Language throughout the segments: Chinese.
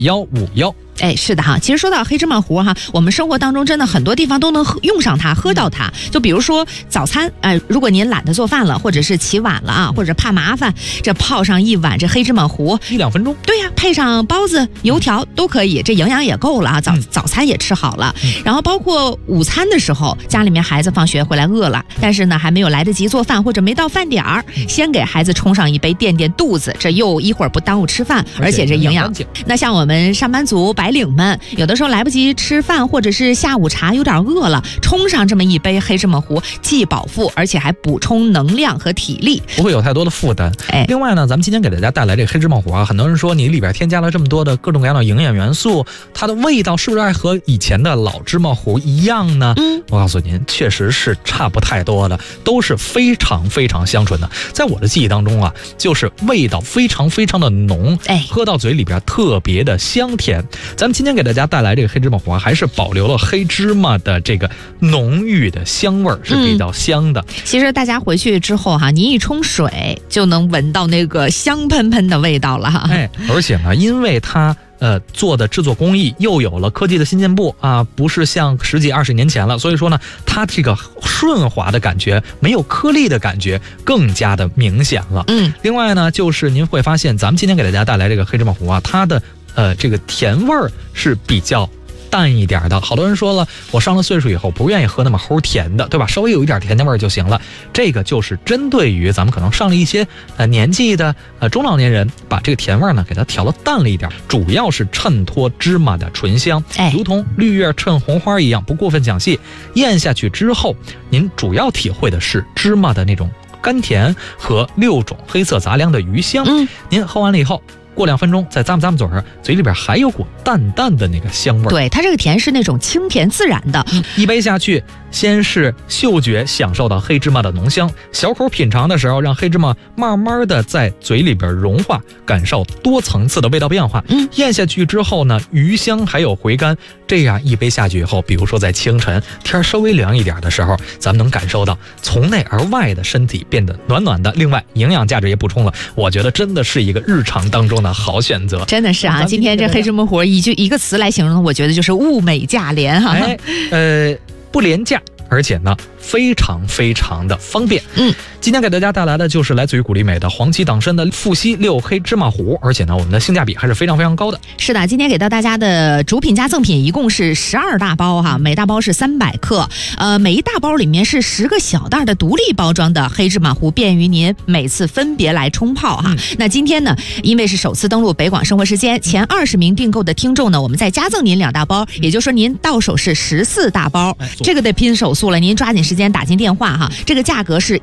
5151。 哎，是的哈，其实说到黑芝麻糊哈，我们生活当中真的很多地方都能用上它，喝到它。就比如说早餐，如果您懒得做饭了，或者是起晚了啊，或者怕麻烦，这泡上一碗这黑芝麻糊 ，1-2分钟。 对呀，配上包子、油条都可以，这营养也够了啊，早餐也吃好了。然后包括午餐的时候，家里面孩子放学回来饿了，但是呢还没有来得及做饭，或者没到饭点儿，先给孩子冲上一杯垫垫肚子，这又一会儿不耽误吃饭，而且这营养。那像我们上班族白领们，有的时候来不及吃饭，或者是下午茶有点饿了，冲上这么一杯黑芝麻糊，既饱腹，而且还补充能量和体力， 不会有太多的负担。另外呢，咱们今天给大家带来这个黑芝麻糊啊，很多人说你里边添加了这么多的各种各样的营养元素，它的味道是不是还和以前的老芝麻糊一样呢？我告诉您，确实是差不太多的，都是非常非常香醇的。在我的记忆当中啊，就是味道非常非常的浓，喝到嘴里边特别的香甜。咱们今天给大家带来这个黑芝麻糊啊，还是保留了黑芝麻的这个浓郁的香味儿，是比较香的。 其实大家回去之后哈，您一冲水就能闻到那个香喷喷的味道了哈。 而且呢，因为它做的制作工艺又有了科技的新进步啊，不是像10几20年前了，所以说呢，它这个顺滑的感觉，没有颗粒的感觉更加的明显了。另外呢，就是您会发现，咱们今天给大家带来这个黑芝麻糊啊，它的这个甜味儿是比较淡一点的。好多人说了，我上了岁数以后不愿意喝那么齁甜的，对吧？稍微有一点甜味儿就行了。这个就是针对于咱们可能上了一些年纪的中老年人，把这个甜味儿呢给它调了淡了一点，主要是衬托芝麻的醇香，如同绿叶衬红花一样，不过分讲细。咽下去之后，您主要体会的是芝麻的那种甘甜和6种黑色杂粮的余香。您喝完了以后，过2分钟再咂摸嘴儿，嘴里边还有股淡淡的那个香味儿。 对，它这个甜是那种清甜自然的。 一杯下去，先是嗅觉享受到黑芝麻的浓香，小口品尝的时候，让黑芝麻慢慢的在嘴里边融化，感受多层次的味道变化。咽下去之后呢，余香还有回甘。这样一杯下去以后，比如说在清晨天稍微凉一点的时候，咱们能感受到从内而外的身体变得暖暖的。另外营养价值也补充了，我觉得真的是一个日常当中的好选择。 真的是啊，今天这黑芝麻糊一个词来形容，我觉得就是物美价廉哈。 不廉价，而且呢非常非常的方便。今天给大家带来的就是来自于古力美的黄芪党参的富硒6黑芝麻糊，而且呢我们的性价比还是非常非常高的。 是的，今天给到大家的主品加赠品一共是12大包哈，每大包是300克，每一大包里面是10个小袋的独立包装的黑芝麻糊，便于您每次分别来冲泡哈。那今天呢，因为是首次登录北广生活时间，前20名订购的听众呢，我们再加赠您2大包，也就是说您到手是14大包。这个得拼手速了，您抓紧时间打进电话哈，这个价格是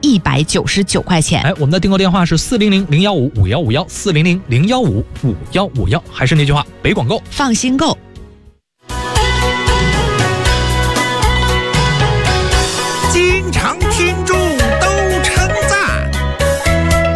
199块钱。 我们的订购电话是400-015-5151，400-015-5151，还是那句话，北广购， 放心购。 经常